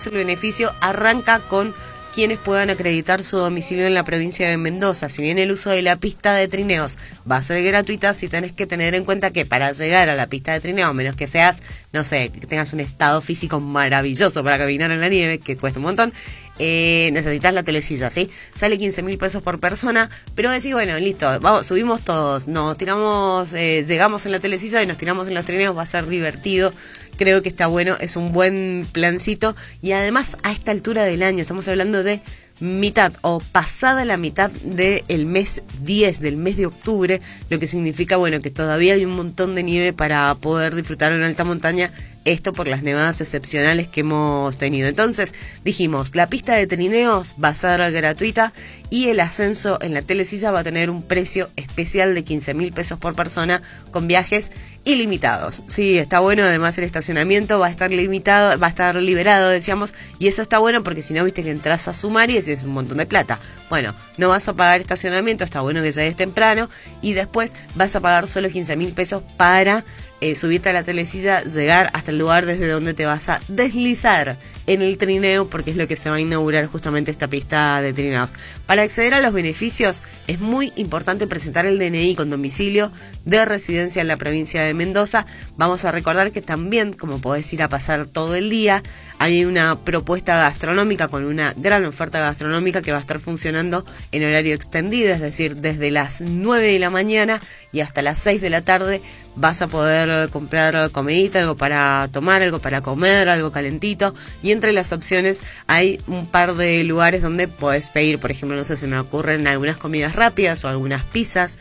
el beneficio arranca con quienes puedan acreditar su domicilio en la provincia de Mendoza. Si bien el uso de la pista de trineos va a ser gratuita, sí tenés que tener en cuenta que para llegar a la pista de trineo, a menos que seas, no sé, que tengas un estado físico maravilloso para caminar en la nieve, que cuesta un montón, necesitas la telesilla, ¿sí? Sale 15.000 pesos por persona, pero decís, bueno, listo, vamos, subimos todos, nos tiramos, llegamos en la telesilla y nos tiramos en los trineos, va a ser divertido. Creo que está bueno, es un buen plancito y además a esta altura del año, estamos hablando de mitad o pasada la mitad del mes 10, del mes de octubre, lo que significa, bueno, que todavía hay un montón de nieve para poder disfrutar en alta montaña, esto por las nevadas excepcionales que hemos tenido. Entonces, dijimos, la pista de trineos va a ser gratuita y el ascenso en la telesilla va a tener un precio especial de 15.000 pesos por persona con viajes ilimitados. Sí, está bueno, además el estacionamiento va a estar limitado, va a estar liberado, decíamos, y eso está bueno porque si no, viste que entras a sumar y es un montón de plata. Bueno, no vas a pagar estacionamiento, está bueno que llegues temprano y después vas a pagar solo 15.000 pesos para subirte a la telesilla, llegar hasta el lugar desde donde te vas a deslizar en el trineo, porque es lo que se va a inaugurar justamente esta pista de trineos. Para acceder a los beneficios es muy importante presentar el DNI con domicilio de residencia en la provincia de Mendoza. Vamos a recordar que también, como podés ir a pasar todo el día, hay una propuesta gastronómica con una gran oferta gastronómica que va a estar funcionando en horario extendido, es decir, desde las 9 de la mañana y hasta las 6 de la tarde vas a poder comprar comidita, algo para tomar, algo para comer, algo calentito, y entre las opciones hay un par de lugares donde podés pedir, por ejemplo, no sé, se me ocurren algunas comidas rápidas o algunas pizzas,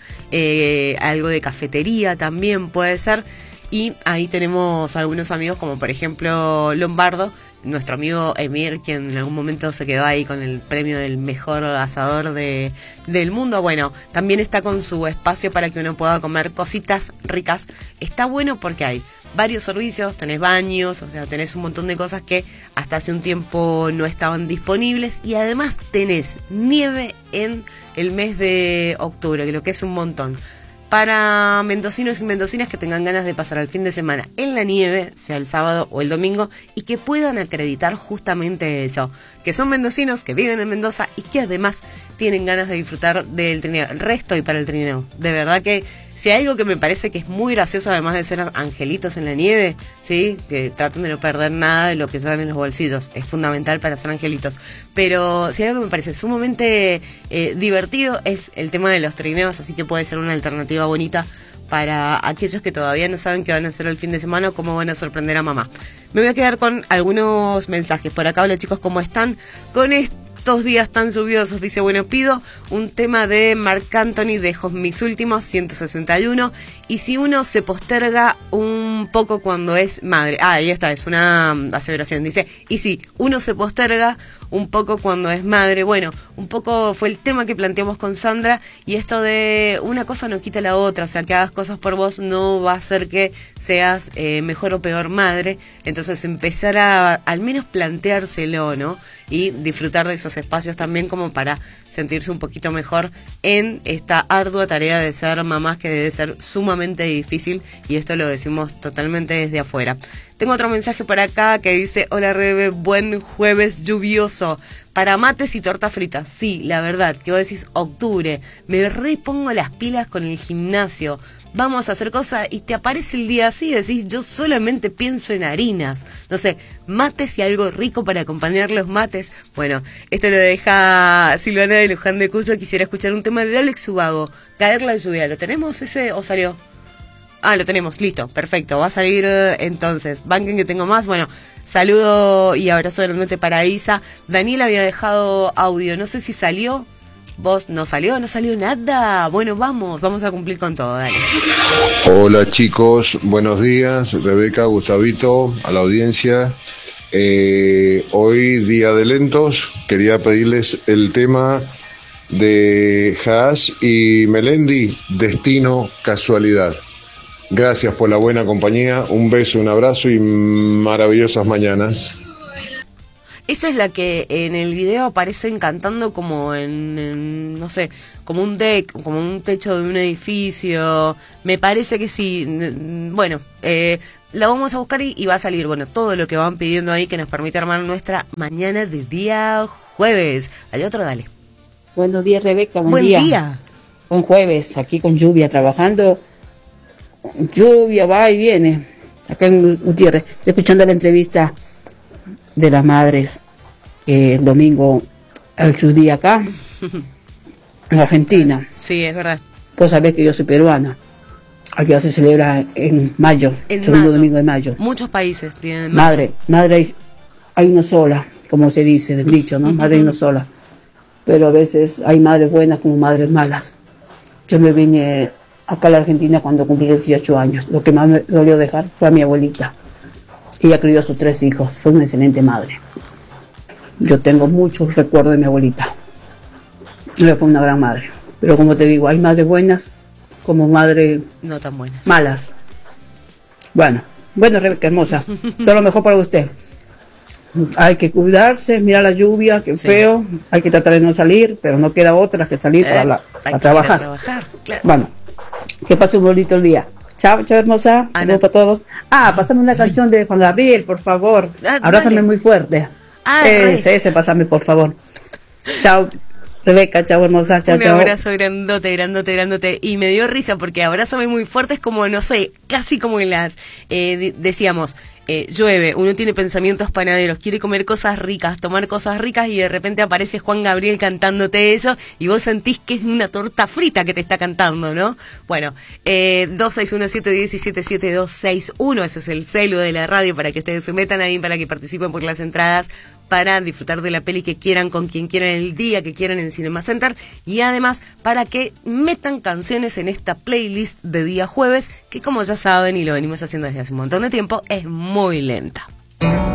algo de cafetería también puede ser, y ahí tenemos algunos amigos como por ejemplo Lombardo, nuestro amigo Emir, quien en algún momento se quedó ahí con el premio del mejor asador del mundo. Bueno, también está con su espacio para que uno pueda comer cositas ricas. Está bueno porque hay varios servicios, tenés baños, o sea, tenés un montón de cosas que hasta hace un tiempo no estaban disponibles y además tenés nieve en el mes de octubre, lo que es un montón. Para mendocinos y mendocinas que tengan ganas de pasar el fin de semana en la nieve, sea el sábado o el domingo, y que puedan acreditar justamente eso, que son mendocinos, que viven en Mendoza y que además tienen ganas de disfrutar del trineo. Resto y para el trineo. De verdad que si hay algo que me parece que es muy gracioso, además de ser angelitos en la nieve, ¿sí? Que traten de no perder nada de lo que llevan en los bolsillos. Es fundamental para ser angelitos. Pero si hay algo que me parece sumamente divertido es el tema de los trineos, así que puede ser una alternativa bonita para aquellos que todavía no saben qué van a hacer el fin de semana o cómo van a sorprender a mamá. Me voy a quedar con algunos mensajes. Por acá, hola chicos, ¿cómo están? Con estos días tan lluviosos, dice, bueno, pido un tema de Marc Anthony de Mis Últimos, 161, y si uno se posterga un poco cuando es madre. Ahí está, es una aseveración, dice, y si uno se posterga un poco cuando es madre. Bueno, un poco fue el tema que planteamos con Sandra, y esto de una cosa no quita la otra, o sea, que hagas cosas por vos no va a hacer que seas mejor o peor madre. Entonces empezar a al menos planteárselo, ¿no? Y disfrutar de esos espacios también como para sentirse un poquito mejor en esta ardua tarea de ser mamás, que debe ser sumamente difícil, y esto lo decimos totalmente desde afuera. Tengo otro mensaje por acá que dice, hola Rebe, buen jueves lluvioso, para mates y tortas fritas. Sí, la verdad, que vos decís octubre, me repongo las pilas con el gimnasio, vamos a hacer cosas y te aparece el día así, decís, yo solamente pienso en harinas, no sé, mates y algo rico para acompañar los mates. Bueno, esto lo deja Silvana de Luján de Cuyo. Quisiera escuchar un tema de Alex Ubago, Caer la lluvia. ¿Lo tenemos ese o salió? Ah, lo tenemos, listo, perfecto, va a salir entonces. Banquen que tengo más. Bueno, saludo y abrazo grandote para Isa. Daniel había dejado audio, no sé si salió. ¿Vos no salió nada? Bueno, vamos a cumplir con todo, dale. Hola chicos, buenos días, Rebeca, Gustavito, a la audiencia. Hoy día de lentos, quería pedirles el tema de Haas y Melendi, Destino Casualidad. Gracias por la buena compañía, un beso, un abrazo y maravillosas mañanas. Esa es la que en el video aparecen cantando como en no sé, como un deck, como un techo de un edificio. Me parece que sí. Bueno, la vamos a buscar y va a salir, bueno, todo lo que van pidiendo ahí que nos permite armar nuestra mañana de día jueves. Hay otro, dale. Buenos días, Rebeca. Buen día. Buen jueves, aquí con lluvia, trabajando. Lluvia va y viene. Acá en Gutiérrez, estoy escuchando la entrevista de las madres el domingo, el su día acá, en Argentina. Sí, es verdad. Vos sabés que yo soy peruana. Aquí se celebra en mayo, segundo domingo de mayo. Muchos países tienen mayo. Madre hay una sola, como se dice, del dicho, ¿no? Madre hay una sola. Pero a veces hay madres buenas como madres malas. Yo me vine acá a la Argentina cuando cumplí 18 años. Lo que más me dolió dejar fue a mi abuelita. Ella crió a sus 3 hijos, fue una excelente madre. Yo tengo muchos recuerdos de mi abuelita. Ella fue una gran madre. Pero como te digo, hay madres buenas como madres no tan buenas. Malas. Bueno, Rebeca hermosa, todo lo mejor para usted. Hay que cuidarse, mirar la lluvia, que feo, hay que tratar de no salir, pero no queda otra que salir para trabajar. Claro. Bueno, que pase un bonito día. Chao, hermosa, saludos para todos. Pásame una canción de Juan Gabriel, por favor. Abrázame muy fuerte. Ese, pásame, por favor. Chao. Rebeca, chao hermosa, chao. Un abrazo grandote. Y me dio risa porque abrázame muy fuerte es como, no sé, casi como en las, decíamos, llueve, uno tiene pensamientos panaderos, quiere comer cosas ricas, tomar cosas ricas y de repente aparece Juan Gabriel cantándote eso y vos sentís que es una torta frita que te está cantando, ¿no? Bueno, 2617-177-261, ese es el celu de la radio para que ustedes se metan ahí, para que participen por las entradas, para disfrutar de la peli que quieran, con quien quieran, el día que quieran en Cinema Center, y además para que metan canciones en esta playlist de día jueves, que como ya saben y lo venimos haciendo desde hace un montón de tiempo, es muy lenta.